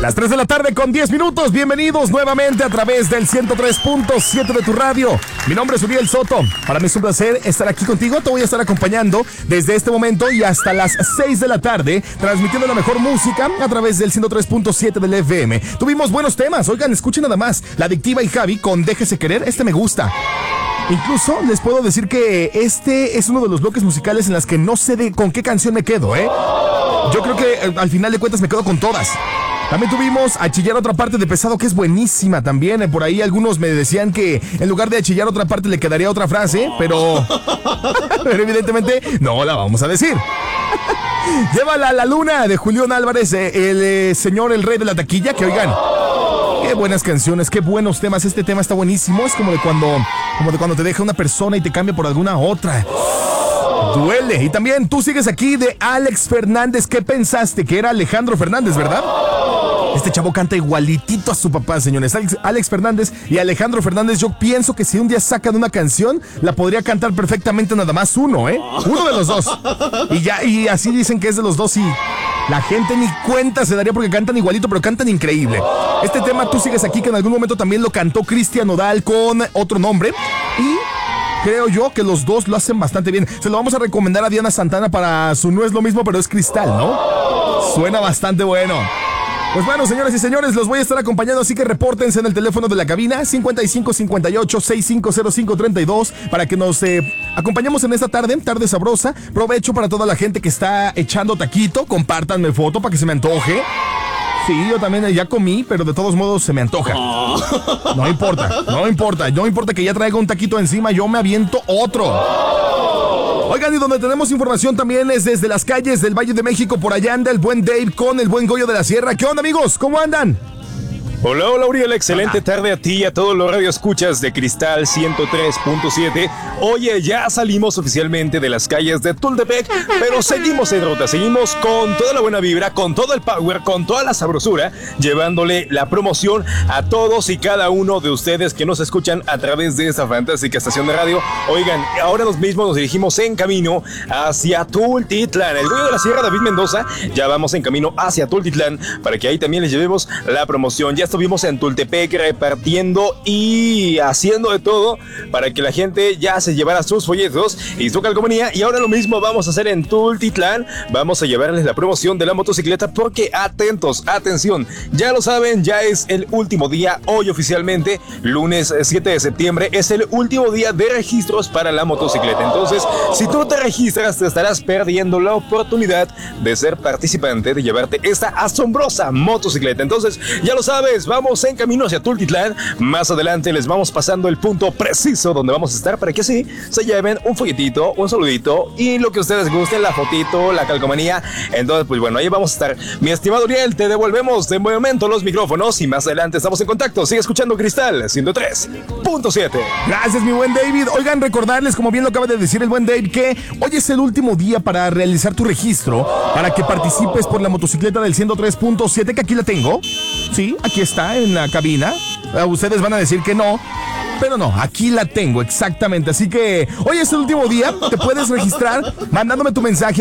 Las 3 de la tarde con 10 minutos. Bienvenidos nuevamente a través del 103.7 de tu radio. Mi nombre es Uriel Soto. Para mí es un placer estar aquí contigo. Te voy a estar acompañando desde este momento y hasta las 6 de la tarde, transmitiendo la mejor música a través del 103.7 del FM. Tuvimos buenos temas. Oigan, escuchen nada más. La Adictiva y Javi con Déjese Querer. Me gusta. Incluso les puedo decir que este es uno de los bloques musicales en las que no sé con qué canción me quedo, ¿eh? Yo creo que al final de cuentas me quedo con todas. También tuvimos A Chillar Otra Parte de Pesado, que es buenísima también. Por ahí algunos me decían que en lugar de A Chillar Otra Parte le quedaría otra frase, pero evidentemente no la vamos a decir. Llévala a la luna de Julián Álvarez, el señor, el rey de la taquilla, que oigan, qué buenas canciones, qué buenos temas. Este tema está buenísimo. Es como de cuando te deja una persona y te cambia por alguna otra. Duele. Y también tú sigues aquí de Alex Fernández. ¿Qué pensaste? Que era Alejandro Fernández, ¿verdad? Este chavo canta igualitito a su papá, señores. Alex Fernández y Alejandro Fernández. Yo pienso que si un día sacan una canción, la podría cantar perfectamente nada más uno, ¿eh? Uno de los dos. Y así dicen que es de los dos y la gente ni cuenta se daría porque cantan igualito, pero cantan increíble. Este tema Tú Sigues Aquí, que en algún momento también lo cantó Cristian Nodal con otro nombre. Y creo yo que los dos lo hacen bastante bien. Se lo vamos a recomendar a Diana Santana para su No Es Lo Mismo, pero es Cristal, ¿no? Suena bastante bueno. Pues bueno, señoras y señores, los voy a estar acompañando, así que repórtense en el teléfono de la cabina 5558-650532 para que nos acompañemos en esta tarde sabrosa. Provecho para toda la gente que está echando taquito, compártanme foto para que se me antoje. Sí, yo también ya comí, pero de todos modos se me antoja. No importa que ya traiga un taquito encima, yo me aviento otro. Oigan, y donde tenemos información también es desde las calles del Valle de México. Por allá anda el buen Dave con el buen Goyo de la Sierra. ¿Qué onda, amigos? ¿Cómo andan? Hola, Uriel, excelente tarde a ti y a todos los radioescuchas de Cristal 103.7. Oye, ya salimos oficialmente de las calles de Tultepec, pero seguimos en ruta, seguimos con toda la buena vibra, con todo el power, con toda la sabrosura, llevándole la promoción a todos y cada uno de ustedes que nos escuchan a través de esta fantástica estación de radio. Oigan, ahora mismos nos dirigimos en camino hacia Tultitlán. El Goyo de la Sierra, David Mendoza, ya vamos en camino hacia Tultitlán para que ahí también les llevemos la promoción. Ya estuvimos en Tultepec repartiendo y haciendo de todo para que la gente ya se llevara sus folletos y su calcomanía, y ahora lo mismo vamos a hacer en Tultitlán. Vamos a llevarles la promoción de la motocicleta porque atentos, atención, ya lo saben, ya es el último día. Hoy oficialmente, lunes 7 de septiembre, es el último día de registros para la motocicleta. Entonces, si tú te registras, te estarás perdiendo la oportunidad de ser participante, de llevarte esta asombrosa motocicleta. Entonces, ya lo sabes, vamos en camino hacia Tultitlán. Más adelante les vamos pasando el punto preciso donde vamos a estar para que así se lleven un folletito, un saludito y lo que ustedes gusten, la fotito, la calcomanía. Entonces, pues bueno, ahí vamos a estar. Mi estimado Uriel, te devolvemos de momento los micrófonos y más adelante estamos en contacto. Sigue escuchando Cristal 103.7. Gracias, mi buen David. Oigan, recordarles, como bien lo acaba de decir el buen David, que hoy es el último día para realizar tu registro para que participes por la motocicleta del 103.7, que aquí la tengo. Sí, aquí está en la cabina. Ustedes van a decir que no, pero no, aquí la tengo exactamente. Así que hoy es el último día. Te puedes registrar mandándome tu mensaje